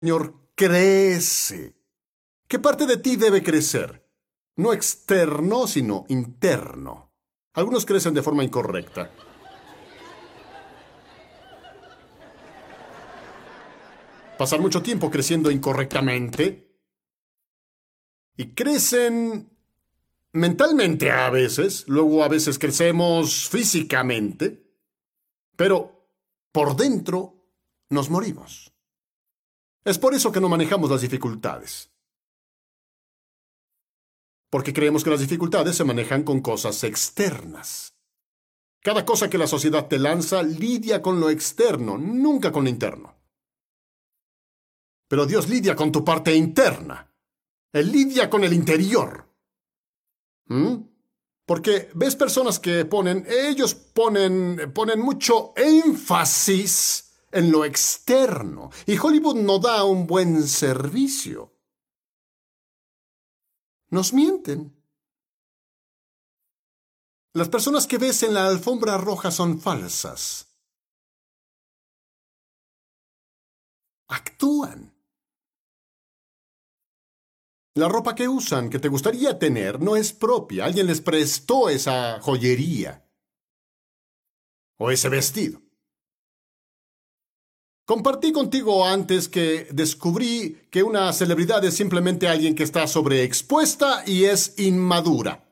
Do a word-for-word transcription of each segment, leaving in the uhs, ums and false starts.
Señor crece. ¿Qué parte de ti debe crecer? No externo, sino interno. Algunos crecen de forma incorrecta. Pasar mucho tiempo creciendo incorrectamente. Y crecen mentalmente a veces, luego a veces crecemos físicamente, pero por dentro nos morimos. Es por eso que no manejamos las dificultades. Porque creemos que las dificultades se manejan con cosas externas. Cada cosa que la sociedad te lanza lidia con lo externo, nunca con lo interno. Pero Dios lidia con tu parte interna. Él lidia con el interior. ¿Mm? Porque ves personas que ponen, ellos ponen, ponen mucho énfasis en lo externo. Y Hollywood no da un buen servicio. Nos mienten. Las personas que ves en la alfombra roja son falsas. Actúan. La ropa que usan, que te gustaría tener, no es propia. Alguien les prestó esa joyería. O ese vestido. Compartí contigo antes que descubrí que una celebridad es simplemente alguien que está sobreexpuesta y es inmadura.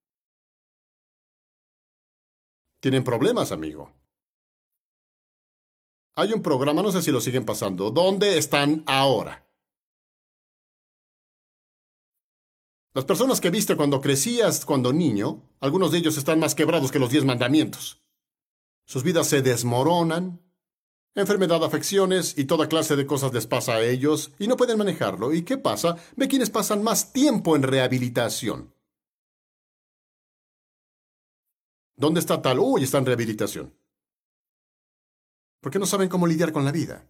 Tienen problemas, amigo. Hay un programa, no sé si lo siguen pasando. ¿Dónde están ahora? Las personas que viste cuando crecías, cuando niño, algunos de ellos están más quebrados que los diez mandamientos. Sus vidas se desmoronan. Enfermedad, afecciones y toda clase de cosas les pasa a ellos y no pueden manejarlo. ¿Y qué pasa? Ve quienes pasan más tiempo en rehabilitación. ¿Dónde está tal? Uy, está en rehabilitación. ¿Por qué no saben cómo lidiar con la vida?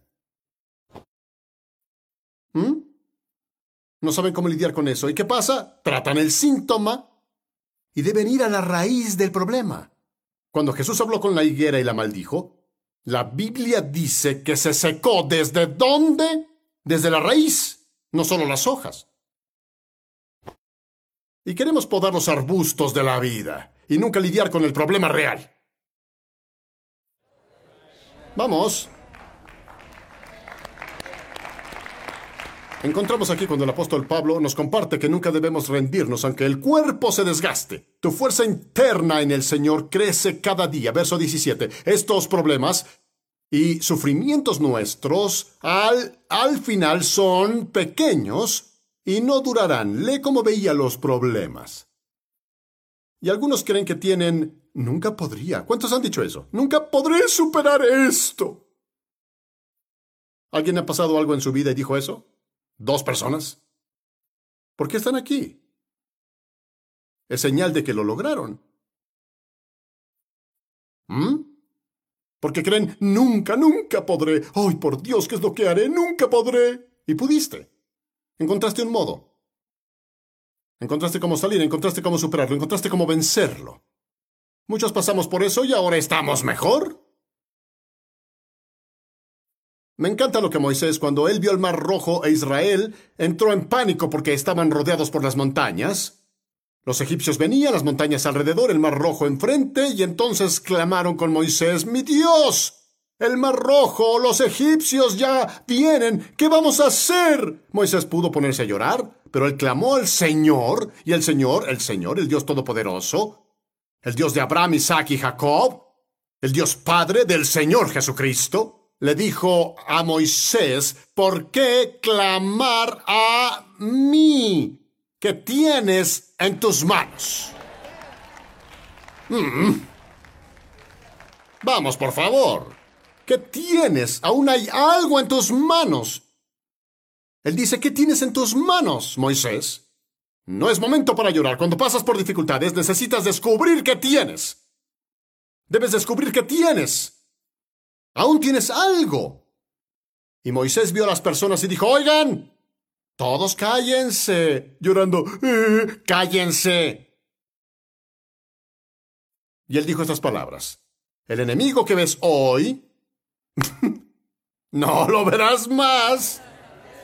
¿Mm? No saben cómo lidiar con eso. ¿Y qué pasa? Tratan el síntoma y deben ir a la raíz del problema. Cuando Jesús habló con la higuera y la maldijo, la Biblia dice que se secó. ¿Desde dónde? Desde la raíz, no solo las hojas. Y queremos podar los arbustos de la vida y nunca lidiar con el problema real. Vamos. Encontramos aquí cuando el apóstol Pablo nos comparte que nunca debemos rendirnos aunque el cuerpo se desgaste. Tu fuerza interna en el Señor crece cada día. Verso diecisiete. Estos problemas y sufrimientos nuestros al, al final son pequeños y no durarán. Lee cómo veía los problemas. Y algunos creen que tienen... Nunca podría. ¿Cuántos han dicho eso? Nunca podré superar esto. ¿Alguien ha pasado algo en su vida y dijo eso? ¿Dos personas? ¿Por qué están aquí? Es señal de que lo lograron. ¿Mm? Porque creen, nunca, nunca podré. ¡Ay, por Dios, qué es lo que haré! ¡Nunca podré! Y pudiste. Encontraste un modo. Encontraste cómo salir, encontraste cómo superarlo, encontraste cómo vencerlo. Muchos pasamos por eso y ahora estamos mejor. Me encanta lo que Moisés, cuando él vio el mar rojo e Israel, entró en pánico porque estaban rodeados por las montañas. Los egipcios venían, las montañas alrededor, el mar rojo enfrente, y entonces clamaron con Moisés, ¡Mi Dios! ¡El mar rojo! ¡Los egipcios ya vienen! ¿Qué vamos a hacer? Moisés pudo ponerse a llorar, pero él clamó al Señor, y el Señor, el Señor, el Dios Todopoderoso, el Dios de Abraham, Isaac y Jacob, el Dios Padre del Señor Jesucristo, le dijo a Moisés, ¿por qué clamar a mí? ¿Qué tienes en tus manos? Mm. Vamos, por favor. ¿Qué tienes? Aún hay algo en tus manos. Él dice, ¿qué tienes en tus manos, Moisés? No es momento para llorar. Cuando pasas por dificultades, necesitas descubrir qué tienes. Debes descubrir qué tienes. Aún tienes algo. Y Moisés vio a las personas y dijo, oigan, todos cállense, llorando, eh, cállense. Y él dijo estas palabras, el enemigo que ves hoy, no lo verás más.